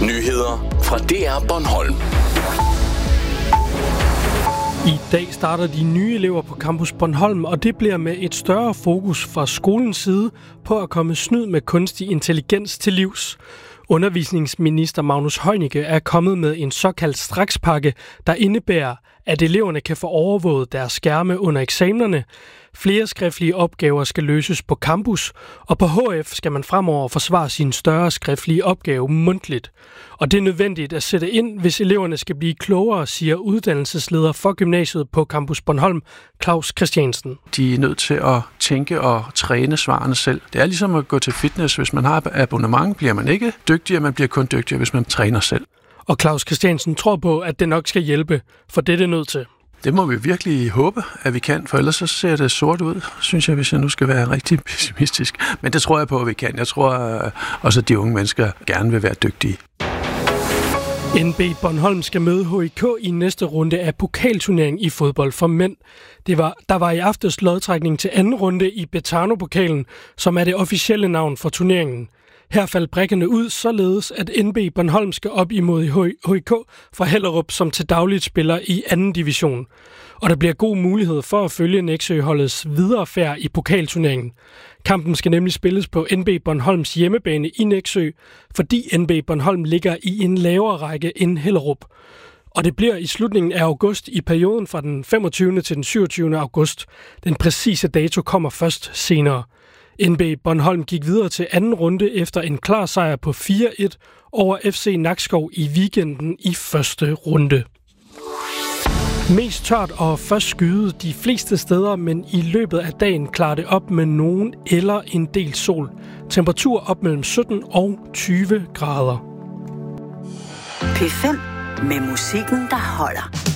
Nyheder fra DR Bornholm. I dag starter de nye elever på Campus Bornholm, og det bliver med et større fokus fra skolens side på at komme snyd med kunstig intelligens til livs. Undervisningsminister Magnus Heunicke er kommet med en såkaldt strakspakke, der indebærer, at eleverne kan få overvåget deres skærme under eksamenerne. Flere skriftlige opgaver skal løses på campus, og på HF skal man fremover forsvare sin større skriftlige opgave mundtligt. Og det er nødvendigt at sætte ind, hvis eleverne skal blive klogere, siger uddannelsesleder for gymnasiet på Campus Bornholm, Claus Christiansen. De er nødt til at tænke og træne svarene selv. Det er ligesom at gå til fitness. Hvis man har abonnement, bliver man ikke dygtigere, man bliver kun dygtigere, hvis man træner selv. Og Claus Christiansen tror på, at det nok skal hjælpe, for det er det nødt til. Det må vi virkelig håbe, at vi kan, for ellers så ser det sort ud, synes jeg, hvis jeg nu skal være rigtig pessimistisk. Men det tror jeg på, at vi kan. Jeg tror også, at de unge mennesker gerne vil være dygtige. NB Bornholm skal møde HIK i næste runde af pokalturneringen i fodbold for mænd. Der var i aftes lodtrækning til anden runde i Betano-pokalen, som er det officielle navn for turneringen. Her faldt brikkerne ud, således at NB Bornholm skal op imod HIK fra Hellerup, som til dagligt spiller i anden division. Og der bliver god mulighed for at følge Nexø-holdets videre færd i pokalturneringen. Kampen skal nemlig spilles på NB Bornholms hjemmebane i Nexø, fordi NB Bornholm ligger i en lavere række end Hellerup. Og det bliver i slutningen af august i perioden fra den 25. til den 27. august. Den præcise dato kommer først senere. NB Bornholm gik videre til anden runde efter en klar sejr på 4-1 over FC Nakskov i weekenden i første runde. Mest tørt og først skyet de fleste steder, men i løbet af dagen klarer det op med nogen eller en del sol. Temperatur op mellem 17 og 20 grader. P5 med musikken, der holder.